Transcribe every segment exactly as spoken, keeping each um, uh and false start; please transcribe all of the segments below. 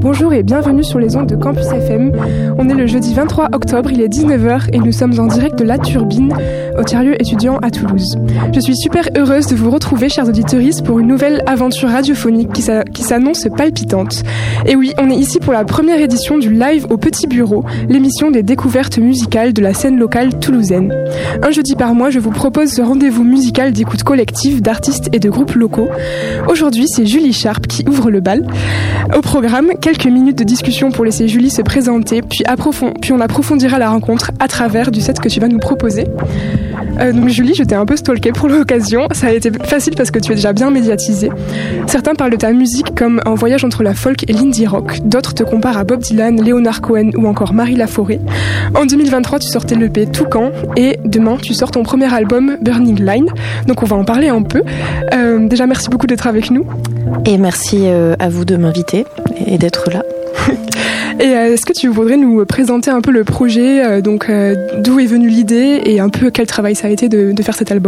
Bonjour et bienvenue sur les ondes de Campus F M. On est le jeudi vingt-trois octobre, il est dix-neuf heures et nous sommes en direct de La Turbine, au tiers-lieu étudiant à Toulouse. Je suis super heureuse de vous retrouver, chers auditeurs, pour une nouvelle aventure radiophonique qui, s'a- qui s'annonce palpitante. Et oui, on est ici pour la première édition du Live au Petit Bureau, l'émission des découvertes musicales de la scène locale toulousaine. Un jeudi par mois, je vous propose ce rendez-vous musical d'écoute collective d'artistes et de groupes locaux. Aujourd'hui, c'est Julie Sharp qui ouvre le bal. Au programme, quelques minutes de discussion pour laisser Julie se présenter, puis, approfond- puis on approfondira la rencontre à travers du set que tu vas nous proposer. Euh, donc Julie, je t'ai un peu stalkée pour l'occasion. Ça a été facile parce que tu es déjà bien médiatisée. Certains parlent de ta musique comme un voyage entre la folk et l'indie rock. D'autres te comparent à Bob Dylan, Leonard Cohen ou encore Marie Laforêt. En deux mille vingt-trois, tu sortais l'E P Toucan et demain, tu sors ton premier album Burning Line. Donc on va en parler un peu. Euh, déjà, merci beaucoup d'être avec nous. Et merci euh, à vous de m'inviter et d'être là. Et euh, est-ce que tu voudrais nous présenter un peu le projet, euh, donc euh, d'où est venue l'idée et un peu quel travail ça a été de, de faire cet album ?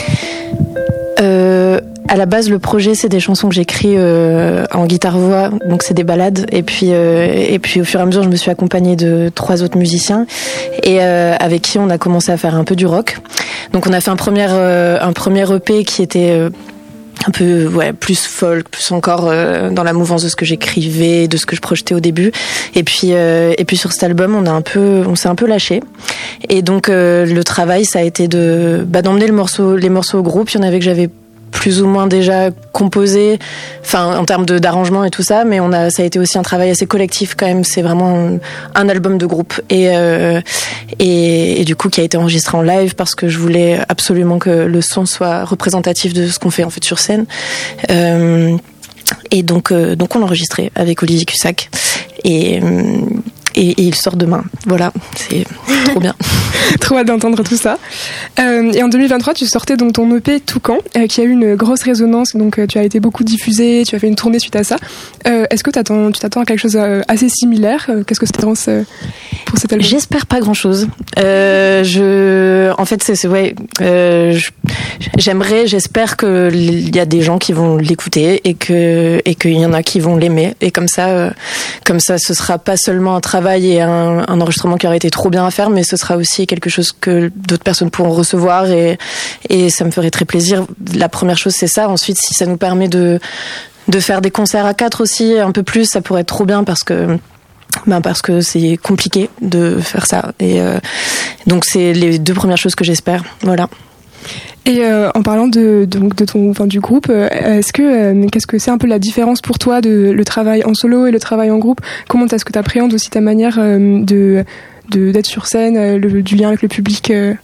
euh, À la base, le projet, c'est des chansons que j'écris euh, en guitare-voix, donc c'est des ballades. Et puis, euh, et puis au fur et à mesure, je me suis accompagnée de trois autres musiciens et euh, avec qui on a commencé à faire un peu du rock. Donc on a fait un premier, euh, un premier E P qui était... Euh, un peu ouais plus folk, plus encore euh, dans la mouvance de ce que j'écrivais, de ce que je projetais au début. Et puis euh, et puis sur cet album, on a un peu on s'est un peu lâché. Et donc euh, le travail, ça a été de bah d'emmener le morceau les morceaux au groupe. Il y en avait que j'avais plus ou moins déjà composé, enfin en termes de d'arrangement et tout ça, mais on a ça a été aussi un travail assez collectif quand même. C'est vraiment un, un album de groupe et, euh, et et du coup qui a été enregistré en live parce que je voulais absolument que le son soit représentatif de ce qu'on fait en fait sur scène. Euh, et donc euh, donc on l'a enregistré avec Olivier Cussac et Et, et il sort demain. Voilà, c'est trop bien. Trop hâte d'entendre tout ça. Euh, et en deux mille vingt-trois, tu sortais donc ton E P Toucan, euh, qui a eu une grosse résonance. Donc euh, tu as été beaucoup diffusé, tu as fait une tournée suite à ça. Euh, est-ce que t'attends, tu t'attends à quelque chose euh, assez similaire ? euh, Qu'est-ce que tu penses euh, pour cet album ? J'espère pas grand-chose. Euh, je, en fait, c'est, c'est ouais. Euh, je, j'aimerais, j'espère que il y a des gens qui vont l'écouter et que et qu'il y en a qui vont l'aimer. Et comme ça, euh, comme ça, ce sera pas seulement un travail et un, un enregistrement qui aurait été trop bien à faire, mais ce sera aussi quelque chose que d'autres personnes pourront recevoir et, et ça me ferait très plaisir. La première chose, c'est ça. Ensuite, si ça nous permet de, de faire des concerts à quatre aussi, un peu plus, ça pourrait être trop bien parce que Ben parce que c'est compliqué de faire ça. Et euh, donc, c'est les deux premières choses que j'espère. Voilà. Et euh, en parlant de, de, de ton, enfin, du groupe, euh, est-ce que, euh, qu'est-ce que c'est un peu la différence pour toi de le travail en solo et le travail en groupe ? Comment est-ce que tu appréhendes aussi ta manière euh, de, de, d'être sur scène, euh, le, du lien avec le public euh...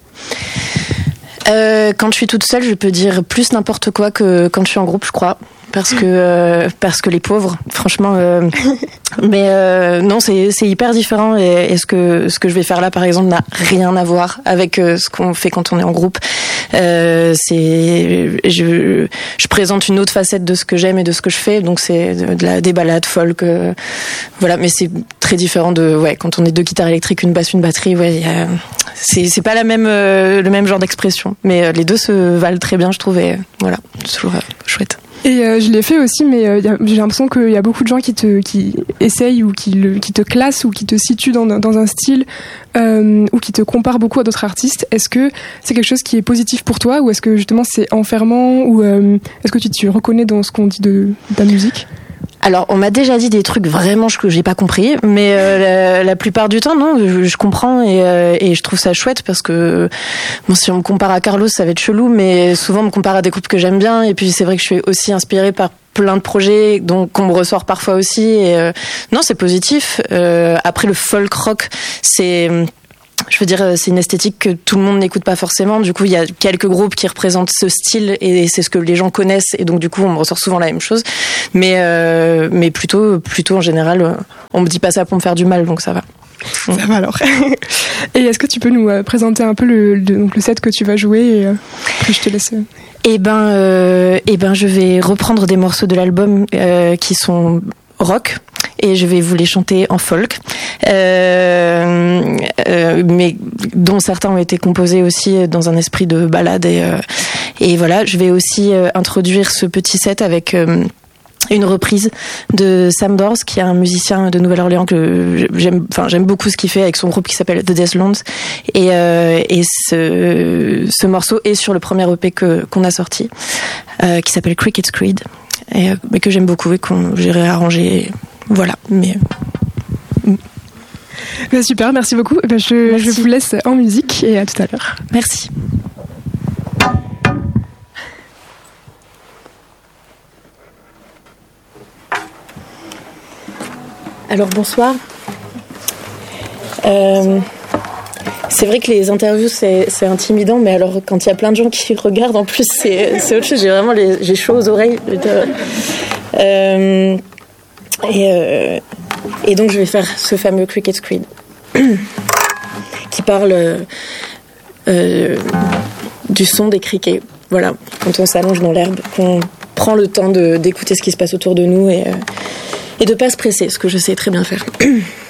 Euh, quand je suis toute seule, je peux dire plus n'importe quoi que quand je suis en groupe, je crois. Parce que euh, parce que les pauvres, franchement. Euh, mais euh, non, c'est c'est hyper différent et, et ce que ce que je vais faire là, par exemple, n'a rien à voir avec euh, ce qu'on fait quand on est en groupe. Euh, c'est je je présente une autre facette de ce que j'aime et de ce que je fais, donc c'est de, de la des ballades folk, euh, voilà. Mais c'est très différent de ouais quand on est deux guitares électriques, une basse, une batterie. Ouais, y a, c'est c'est pas la même euh, le même genre d'expression, mais euh, les deux se valent très bien, je trouve. Et voilà, c'est toujours euh, chouette. Et euh, je l'ai fait aussi, mais euh, y a, j'ai l'impression qu'il y a beaucoup de gens qui te qui essayent ou qui, le, qui te classent ou qui te situent dans, dans un style euh, ou qui te comparent beaucoup à d'autres artistes. Est-ce que c'est quelque chose qui est positif pour toi ou est-ce que justement c'est enfermant ou euh, est-ce que tu te reconnais dans ce qu'on dit de, de ta musique ? Alors, on m'a déjà dit des trucs vraiment que j'ai pas compris, mais euh, la, la plupart du temps, non, je, je comprends et, euh, et je trouve ça chouette parce que bon, si on me compare à Carlos, ça va être chelou, mais souvent on me compare à des groupes que j'aime bien et puis c'est vrai que je suis aussi inspirée par plein de projets donc qu'on me ressort parfois aussi et euh, non, c'est positif. Euh, après le folk rock, c'est je veux dire, c'est une esthétique que tout le monde n'écoute pas forcément. Du coup, il y a quelques groupes qui représentent ce style et c'est ce que les gens connaissent. Et donc, du coup, on me ressort souvent la même chose. Mais, euh, mais plutôt, plutôt en général, on me dit pas ça pour me faire du mal, donc ça va. Ça va alors. Et est-ce que tu peux nous présenter un peu le, le, donc le set que tu vas jouer et euh, que je te laisse. Eh ben, euh, eh ben, je vais reprendre des morceaux de l'album euh, qui sont rock. Et je vais vous les chanter en folk, euh, euh, mais dont certains ont été composés aussi dans un esprit de ballade. Et, euh, et voilà, je vais aussi euh, introduire ce petit set avec euh, une reprise de Sam Dors, qui est un musicien de Nouvelle-Orléans que j'aime, enfin j'aime beaucoup ce qu'il fait avec son groupe qui s'appelle The Deathlands. Et, euh, et ce, ce morceau est sur le premier E P que qu'on a sorti, euh, qui s'appelle Cricket's Creed, et mais que j'aime beaucoup et qu'on j'ai réarrangé. Voilà. Mais bah, super, merci beaucoup. Bah, je, merci. je vous laisse en musique et à tout à l'heure. Merci. Alors bonsoir. Euh, c'est vrai que les interviews c'est, c'est intimidant, mais alors quand il y a plein de gens qui regardent en plus c'est, c'est autre chose. J'ai vraiment les, j'ai chaud aux oreilles. Euh, et, euh, et donc je vais faire ce fameux Cricket's Creed qui parle euh, du son des criquets. Voilà, quand on s'allonge dans l'herbe, qu'on prend le temps de, d'écouter ce qui se passe autour de nous et euh, Et de pas se presser, ce que je sais très bien faire.